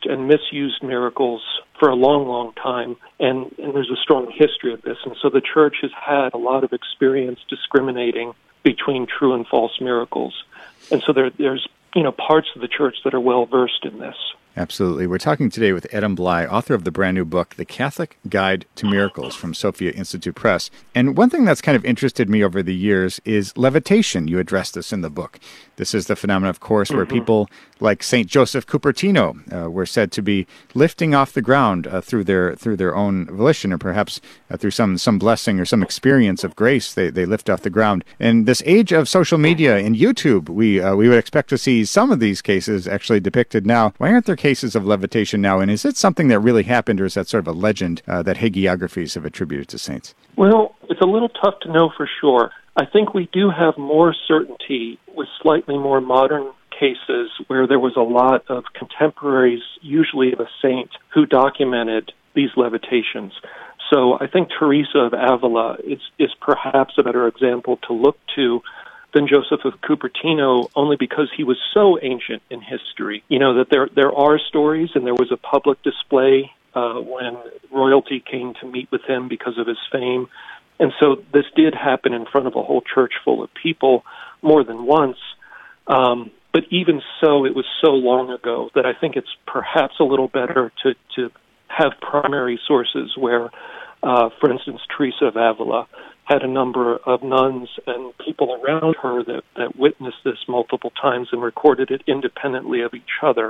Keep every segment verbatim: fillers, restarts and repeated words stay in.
and misused miracles for a long, long time, and, and there's a strong history of this. And so the church has had a lot of experience discriminating between true and false miracles. And so there, there's, you know, parts of the church that are well-versed in this. Absolutely. We're talking today with Adam Blai, author of the brand new book, The Catholic Guide to Miracles from Sophia Institute Press. And one thing that's kind of interested me over the years is levitation. You address this in the book. This is the phenomenon, of course, where mm-hmm. people like Saint Joseph Cupertino uh, were said to be lifting off the ground uh, through their through their own volition, or perhaps uh, through some some blessing or some experience of grace. They they lift off the ground. In this age of social media and YouTube, we uh, we would expect to see some of these cases actually depicted now. Why aren't there cases of levitation now? And is it something that really happened, or is that sort of a legend uh, that hagiographies have attributed to saints? Well, it's a little tough to know for sure. I think we do have more certainty with slightly more modern cases where there was a lot of contemporaries, usually of a saint, who documented these levitations. So I think Teresa of Avila is, is perhaps a better example to look to than Joseph of Cupertino, only because he was so ancient in history. You know, that there there are stories, and there was a public display uh, when royalty came to meet with him because of his fame. And so this did happen in front of a whole church full of people more than once. Um, but even so, it was so long ago that I think it's perhaps a little better to, to have primary sources where, uh, for instance, Teresa of Avila had a number of nuns and people around her that, that witnessed this multiple times and recorded it independently of each other.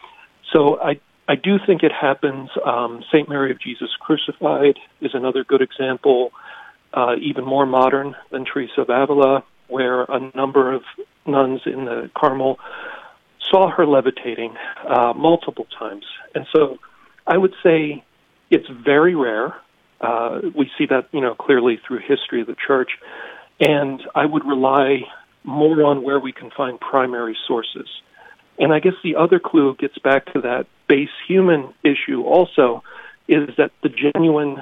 So I I do think it happens. Um, Saint Mary of Jesus Crucified is another good example, uh, even more modern than Teresa of Avila, where a number of nuns in the Carmel saw her levitating uh, multiple times. And so I would say it's very rare. Uh, we see that, you know, clearly through history of the church. And I would rely more on where we can find primary sources. And I guess the other clue gets back to that base human issue also, is that the genuine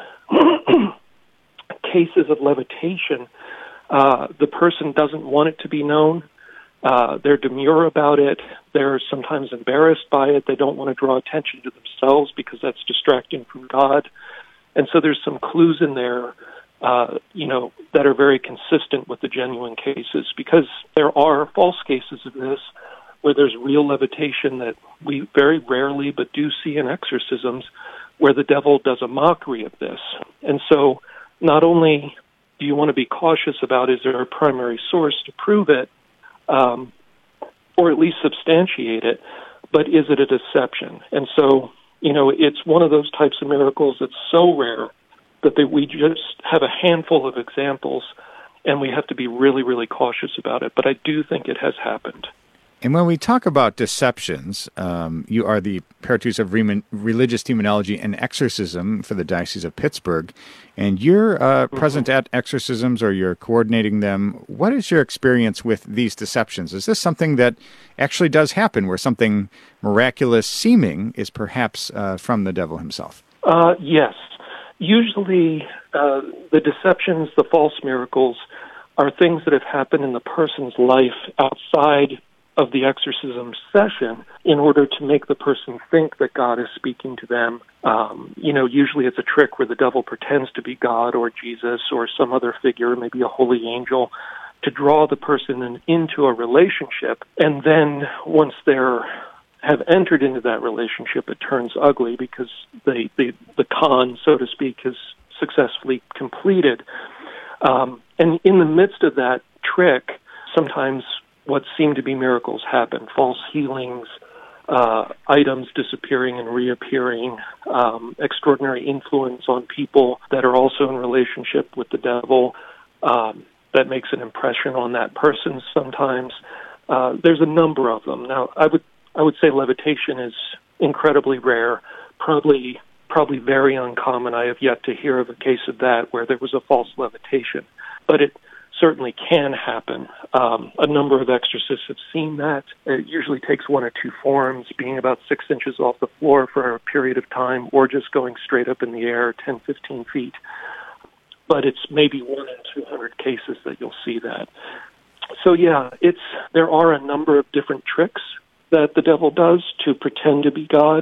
cases of levitation, uh, the person doesn't want it to be known. Uh, they're demure about it. They're sometimes embarrassed by it. They don't want to draw attention to themselves because that's distracting from God. And so there's some clues in there, uh, you know, that are very consistent with the genuine cases, because there are false cases of this where there's real levitation that we very rarely but do see in exorcisms, where the devil does a mockery of this. And so not only do you want to be cautious about, is there a primary source to prove it, um, or at least substantiate it, but is it a deception? And so, you know, it's one of those types of miracles that's so rare that they, we just have a handful of examples, and we have to be really, really cautious about it. But I do think it has happened. And when we talk about deceptions, um, you are the Paratus of Re- Religious Demonology and Exorcism for the Diocese of Pittsburgh, and you're uh, mm-hmm. present at exorcisms, or you're coordinating them. What is your experience with these deceptions? Is this something that actually does happen, where something miraculous seeming is perhaps uh, from the devil himself? Uh, yes. Usually uh, the deceptions, the false miracles, are things that have happened in the person's life outside of the exorcism session in order to make the person think that God is speaking to them. Um, you know, usually it's a trick where the devil pretends to be God or Jesus or some other figure, maybe a holy angel, to draw the person in, into a relationship. And then once they're have entered into that relationship, it turns ugly because the, the, the con, so to speak, is successfully completed. Um, and in the midst of that trick, sometimes what seem to be miracles happen, false healings, uh, items disappearing and reappearing, um, extraordinary influence on people that are also in relationship with the devil, um, that makes an impression on that person sometimes. Uh, there's a number of them. Now, I would I would say levitation is incredibly rare, probably probably very uncommon. I have yet to hear of a case of that where there was a false levitation, but it certainly can happen. Um, a number of exorcists have seen that. It usually takes one or two forms, being about six inches off the floor for a period of time, or just going straight up in the air, ten, fifteen feet. But it's maybe one in two hundred cases that you'll see that. So yeah, it's there are a number of different tricks that the devil does to pretend to be God,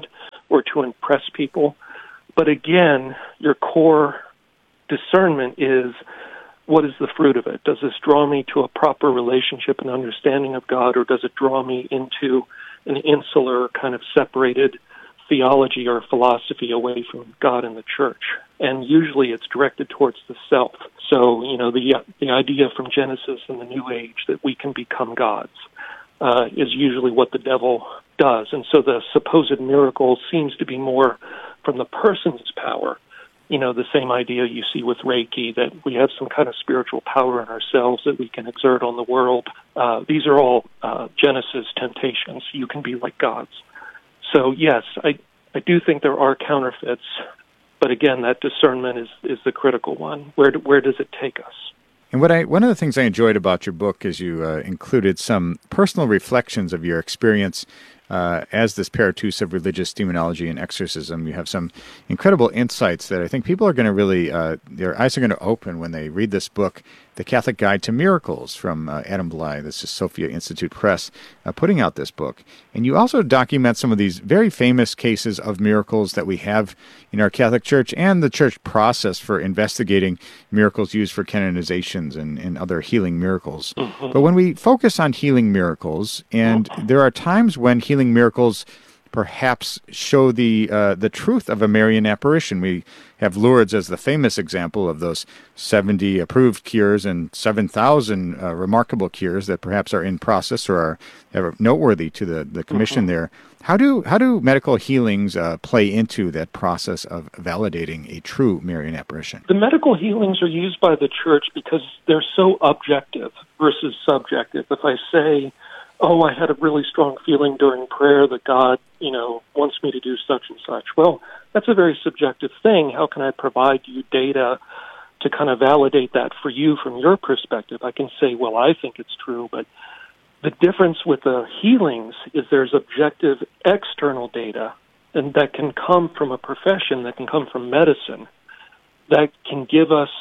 or to impress people. But again, your core discernment is, what is the fruit of it? Does this draw me to a proper relationship and understanding of God, or does it draw me into an insular, kind of separated theology or philosophy away from God and the church? And usually it's directed towards the self. So, you know, the the idea from Genesis and the New Age that we can become gods uh, is usually what the devil does. And so the supposed miracle seems to be more from the person's power. You know, the same idea you see with Reiki, that we have some kind of spiritual power in ourselves that we can exert on the world. Uh, these are all uh, Genesis temptations. You can be like gods. So, yes, I, I do think there are counterfeits, but again, that discernment is, is the critical one. Where do, where does it take us? And what I one of the things I enjoyed about your book is you uh, included some personal reflections of your experience uh, as this Paratus of religious demonology and exorcism. You have some incredible insights that I think people are going to really, uh, their eyes are going to open when they read this book, The Catholic Guide to Miracles, from uh, Adam Blai. This is Sophia Institute Press uh, putting out this book. And you also document some of these very famous cases of miracles that we have in our Catholic Church and the church process for investigating miracles used for canonizations and, and other healing miracles. Mm-hmm. But when we focus on healing miracles, and there are times when healing miracles perhaps show the uh, the truth of a Marian apparition. We have Lourdes as the famous example of those seventy approved cures and seven thousand uh, remarkable cures that perhaps are in process or are, are noteworthy to the, the commission mm-hmm. there. How do how do medical healings uh, play into that process of validating a true Marian apparition? The medical healings are used by the Church because they're so objective versus subjective. If I say, oh, I had a really strong feeling during prayer that God, you know, wants me to do such and such. Well, that's a very subjective thing. How can I provide you data to kind of validate that for you from your perspective? I can say, well, I think it's true, but the difference with the healings is there's objective external data, and that can come from a profession, that can come from medicine, that can give us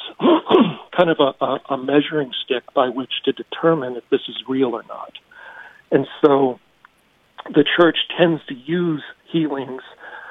kind of a, a, a measuring stick by which to determine if this is real or not. And so the Church tends to use healings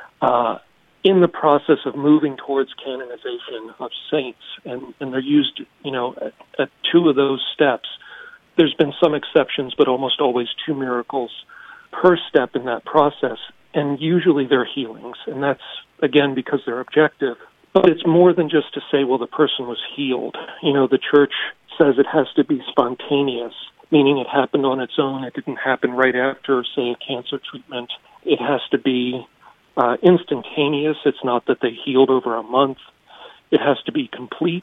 uh, in the process of moving towards canonization of saints, and, and they're used, you know, at, at two of those steps. There's been some exceptions, but almost always two miracles per step in that process, and usually they're healings, and that's, again, because they're objective. But it's more than just to say, well, the person was healed. You know, the Church says it has to be spontaneous, meaning it happened on its own. It didn't happen right after, say, a cancer treatment. It has to be uh, instantaneous. It's not that they healed over a month. It has to be complete.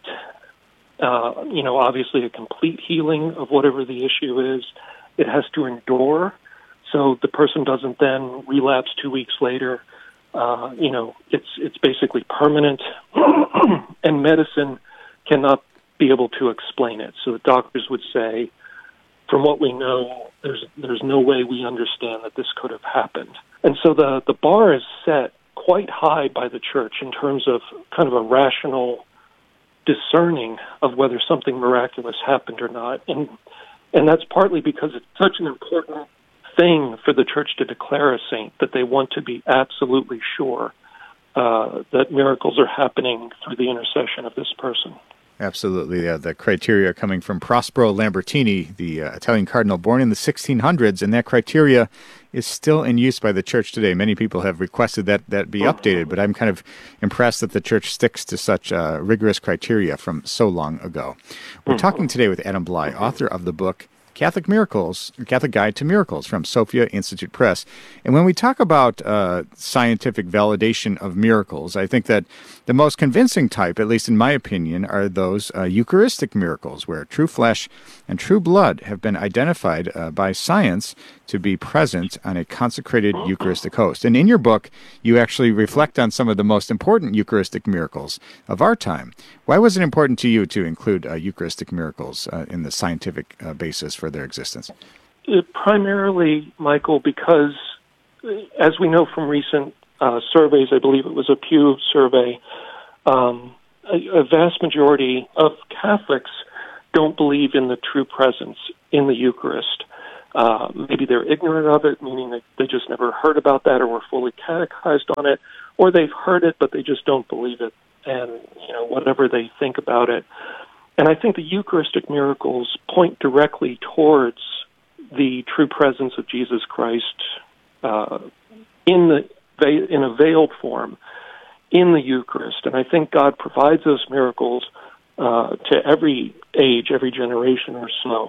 Uh, you know, obviously a complete healing of whatever the issue is. It has to endure, so the person doesn't then relapse two weeks later. Uh, you know, it's it's basically permanent, and medicine cannot be able to explain it. So the doctors would say, from what we know, there's there's no way we understand that this could have happened. And so the, the bar is set quite high by the Church in terms of kind of a rational discerning of whether something miraculous happened or not. And and that's partly because it's such an important thing for the Church to declare a saint, that they want to be absolutely sure uh, that miracles are happening through the intercession of this person. Absolutely. Uh, the criteria coming from Prospero Lambertini, the uh, Italian cardinal born in the sixteen hundreds, and that criteria is still in use by the Church today. Many people have requested that that be updated, but I'm kind of impressed that the Church sticks to such uh, rigorous criteria from so long ago. We're talking today with Adam Blai, author of the book Catholic Miracles, Catholic Guide to Miracles from Sophia Institute Press. And when we talk about uh, scientific validation of miracles, I think that the most convincing type, at least in my opinion, are those uh, Eucharistic miracles, where true flesh and true blood have been identified uh, by science to be present on a consecrated Eucharistic host. And in your book, you actually reflect on some of the most important Eucharistic miracles of our time. Why was it important to you to include uh, Eucharistic miracles uh, in the scientific uh, basis for their existence? It primarily, Michael, because as we know from recent uh, surveys, I believe it was a Pew survey, um, a, a vast majority of Catholics don't believe in the true presence in the Eucharist. Uh, maybe they're ignorant of it, meaning that they just never heard about that or were fully catechized on it, or they've heard it but they just don't believe it, and you know whatever they think about it. And I think the Eucharistic miracles point directly towards the true presence of Jesus Christ uh, in the in a veiled form in the Eucharist. And I think God provides those miracles uh, to every age, every generation or so,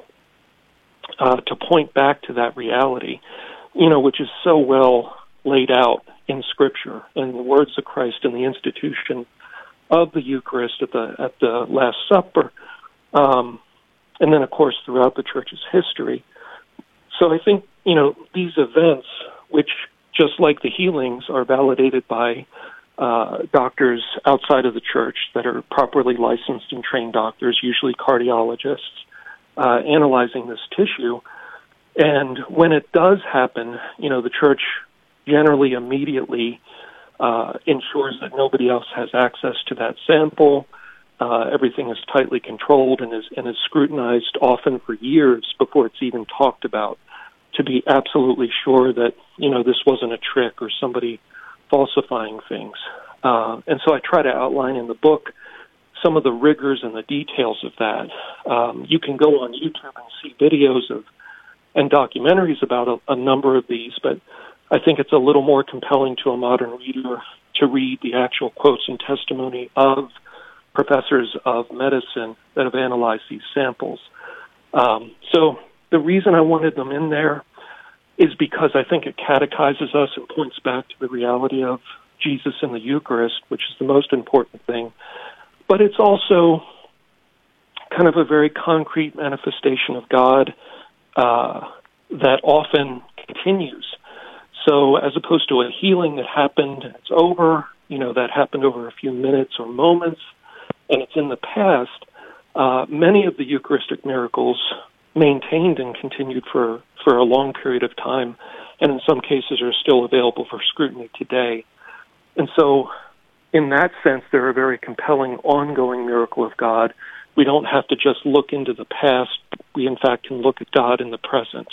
uh, to point back to that reality, you know, which is so well laid out in Scripture and the words of Christ and the institution of the Eucharist at the at the Last Supper, um, and then, of course, throughout the Church's history. So I think, you know, these events, which, just like the healings, are validated by uh, doctors outside of the Church that are properly licensed and trained doctors, usually cardiologists, uh, analyzing this tissue. And when it does happen, you know, the Church generally immediately uh, ensures that nobody else has access to that sample. Uh, everything is tightly controlled and is, and is scrutinized often for years before it's even talked about, to be absolutely sure that, you know, this wasn't a trick or somebody falsifying things. Uh, and so I try to outline in the book some of the rigors and the details of that. Um, you can go on YouTube and see videos of and documentaries about a, a number of these, but I think it's a little more compelling to a modern reader to read the actual quotes and testimony of professors of medicine that have analyzed these samples. Um, so the reason I wanted them in there is because I think it catechizes us and points back to the reality of Jesus in the Eucharist, which is the most important thing. But it's also kind of a very concrete manifestation of God uh, that often continues. So as opposed to a healing that happened, it's over, you know, that happened over a few minutes or moments, and it's in the past, uh, many of the Eucharistic miracles maintained and continued for, for a long period of time, and in some cases are still available for scrutiny today. And so, in that sense, they're a very compelling ongoing miracle of God. We don't have to just look into the past. We, in fact, can look at God in the present.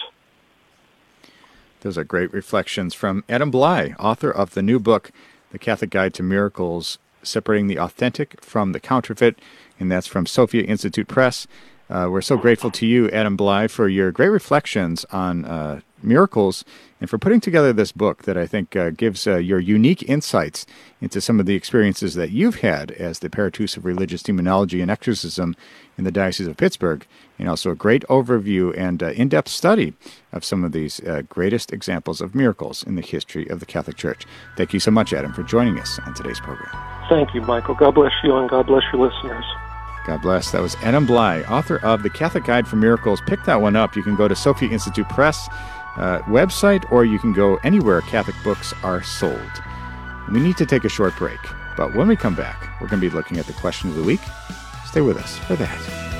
Those are great reflections from Adam Blai, author of the new book, The Catholic Guide to Miracles, Separating the Authentic from the Counterfeit, and that's from Sophia Institute Press. Uh, we're so grateful to you, Adam Blai, for your great reflections on uh, miracles and for putting together this book that I think uh, gives uh, your unique insights into some of the experiences that you've had as the Paratus of Religious Demonology and Exorcism in the Diocese of Pittsburgh, and also a great overview and uh, in-depth study of some of these uh, greatest examples of miracles in the history of the Catholic Church. Thank you so much, Adam, for joining us on today's program. Thank you, Michael. God bless you, and God bless your listeners. God bless. That was Adam Blai, author of The Catholic Guide for Miracles. Pick that one up. You can go to Sophia Institute Press uh, website, or you can go anywhere Catholic books are sold. We need to take a short break, but when we come back, we're going to be looking at the question of the week. Stay with us for that.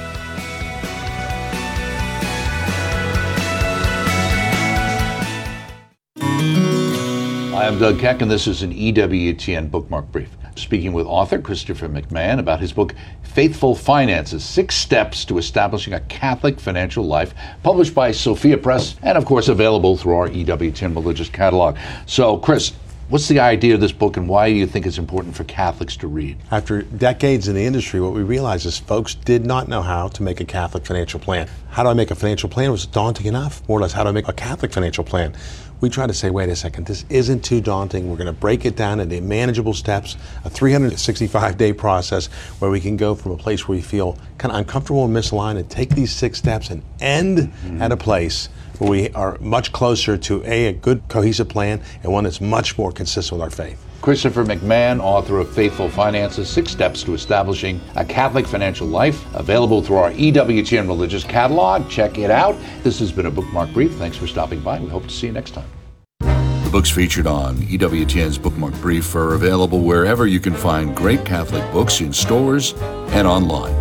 Hi, I'm Doug Keck, and this is an E W T N Bookmark Brief. Speaking with author Christopher McMahon about his book, Faithful Finances, Six Steps to Establishing a Catholic Financial Life, published by Sophia Press, and of course available through our E W T N Religious Catalog. So, Chris, what's the idea of this book, and why do you think it's important for Catholics to read? After decades in the industry, what we realized is folks did not know how to make a Catholic financial plan. How do I make a financial plan was daunting enough. More or less, how do I make a Catholic financial plan? We try to say, wait a second, this isn't too daunting. We're going to break it down into manageable steps, a three hundred sixty-five day process where we can go from a place where we feel kind of uncomfortable and misaligned and take these six steps and end mm-hmm. at a place where we are much closer to a, a good cohesive plan and one that's much more consistent with our faith. Christopher McMahon, author of Faithful Finances, Six Steps to Establishing a Catholic Financial Life, available through our E W T N Religious Catalog. Check it out. This has been a Bookmark Brief. Thanks for stopping by. We hope to see you next time. The books featured on E W T N's Bookmark Brief are available wherever you can find great Catholic books, in stores and online.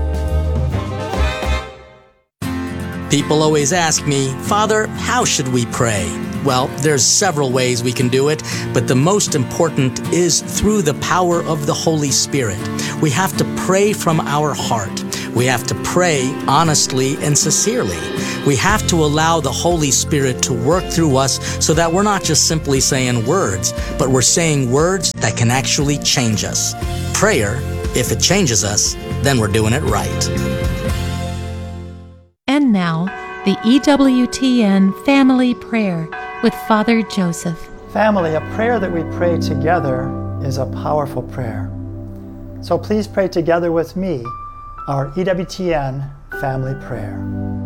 People always ask me, Father, how should we pray? Well, there's several ways we can do it, but the most important is through the power of the Holy Spirit. We have to pray from our heart. We have to pray honestly and sincerely. We have to allow the Holy Spirit to work through us so that we're not just simply saying words, but we're saying words that can actually change us. Prayer, if it changes us, then we're doing it right. And now, the E W T N Family Prayer with Father Joseph. Family, a prayer that we pray together is a powerful prayer. So please pray together with me our E W T N Family Prayer.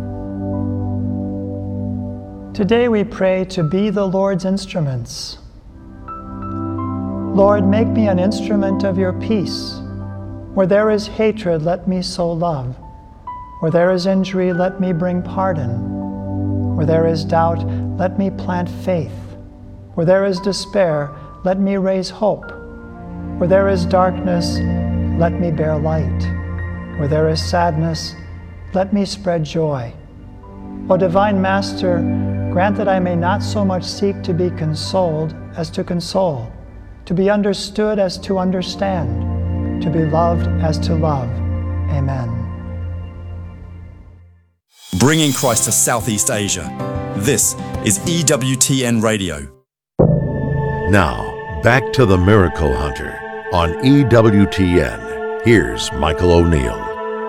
Today we pray to be the Lord's instruments. Lord, make me an instrument of your peace. Where there is hatred, let me sow love. Where there is injury, let me bring pardon. Where there is doubt, let me plant faith. Where there is despair, let me raise hope. Where there is darkness, let me bear light. Where there is sadness, let me spread joy. O Divine Master, grant that I may not so much seek to be consoled as to console, to be understood as to understand, to be loved as to love. Amen. Bringing Christ to Southeast Asia. This is E W T N Radio. Now, back to the Miracle Hunter on E W T N. Here's Michael O'Neill.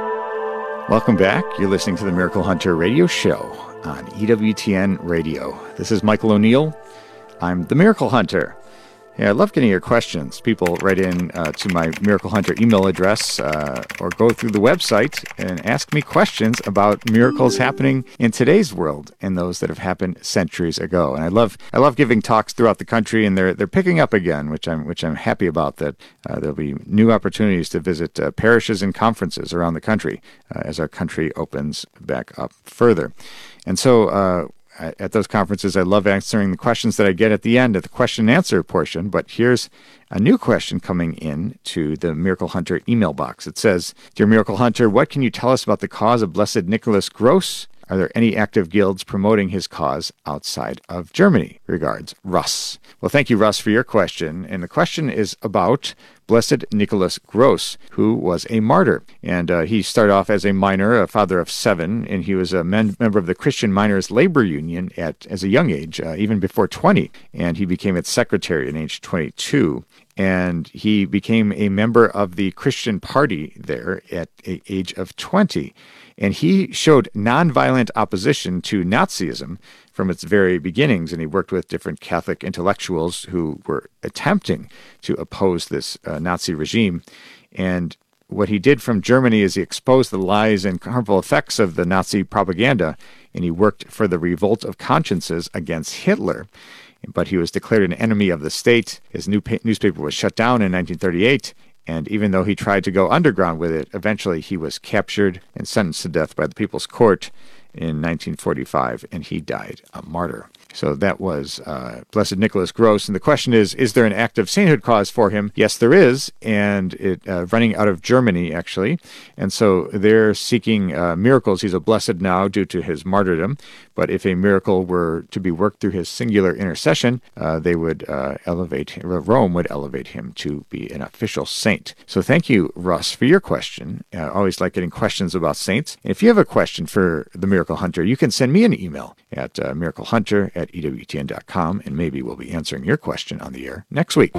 Welcome back. You're listening to the Miracle Hunter radio show on E W T N Radio. This is Michael O'Neill. I'm the Miracle Hunter. Yeah, I love getting your questions. People write in uh, to my Miracle Hunter email address uh, or go through the website and ask me questions about miracles happening in today's world and those that have happened centuries ago. And I love I love giving talks throughout the country, and they're they're picking up again, which I'm which I'm happy about. That uh, there'll be new opportunities to visit uh, parishes and conferences around the country uh, as our country opens back up further. And so. Uh, At those conferences, I love answering the questions that I get at the end of the question and answer portion. But here's a new question coming in to the Miracle Hunter email box. It says, Dear Miracle Hunter, what can you tell us about the cause of Blessed Nicholas Gross? Are there any active guilds promoting his cause outside of Germany? Regards, Russ. Well, thank you, Russ, for your question. And the question is about Blessed Nicholas Gross, who was a martyr. And uh, he started off as a miner, a father of seven, and he was a men- member of the Christian Miners' Labor Union at as a young age, uh, even before twenty. And he became its secretary at age twenty-two. And he became a member of the Christian Party there at the age of twenty. And he showed nonviolent opposition to Nazism from its very beginnings, and he worked with different Catholic intellectuals who were attempting to oppose this uh, Nazi regime. And what he did from Germany is he exposed the lies and harmful effects of the Nazi propaganda, and he worked for the revolt of consciences against Hitler. But he was declared an enemy of the state. His new pa- newspaper was shut down in nineteen thirty-eight, and even though he tried to go underground with it, eventually he was captured and sentenced to death by the People's Court in nineteen forty-five, and he died a martyr. So that was uh, Blessed Nicholas Gross. And the question is, is there an active sainthood cause for him? Yes, there is, and it uh, running out of Germany, actually. And so they're seeking uh, miracles. He's a blessed now due to his martyrdom. But if a miracle were to be worked through his singular intercession, uh, they would uh, elevate, Rome would elevate him to be an official saint. So thank you, Russ, for your question. I uh, always like getting questions about saints. And if you have a question for the Miracle Hunter, you can send me an email at uh, miraclehunter at E W T N dot com, and maybe we'll be answering your question on the air next week.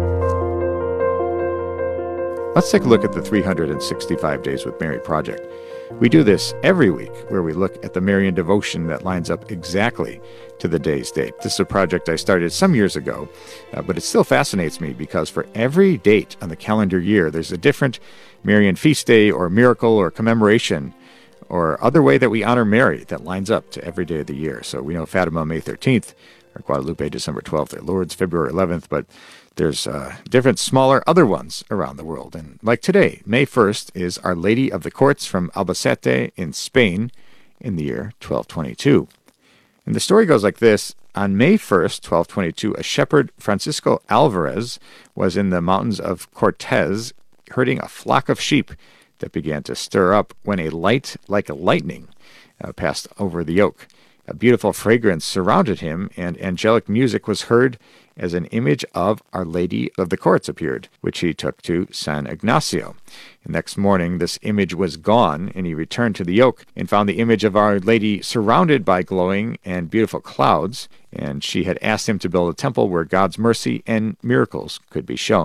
Let's take a look at the three hundred sixty-five Days with Mary project. We do this every week, where we look at the Marian devotion that lines up exactly to the day's date. This is a project I started some years ago, uh, but it still fascinates me because for every date on the calendar year, there's a different Marian feast day or miracle or commemoration or other way that we honor Mary that lines up to every day of the year. So we know Fatima, May thirteenth, or Guadalupe, December twelfth, or Lourdes, February eleventh, but there's uh, different smaller other ones around the world. And like today, May first is Our Lady of the Courts from Albacete in Spain in the year twelve twenty-two. And the story goes like this. On May first, twelve twenty-two, a shepherd, Francisco Alvarez, was in the mountains of Cortez herding a flock of sheep that began to stir up when a light like a lightning uh, passed over the yoke. A beautiful fragrance surrounded him, and angelic music was heard as an image of Our Lady of the Courts appeared, which he took to San Ignacio. The next morning, this image was gone, and he returned to the yoke and found the image of Our Lady surrounded by glowing and beautiful clouds, and she had asked him to build a temple where God's mercy and miracles could be shown.